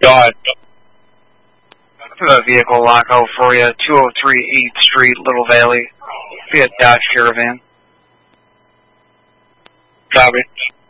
God. The vehicle lockout for you, 203 8th Street, Little Valley, via Dodge Caravan. Copy.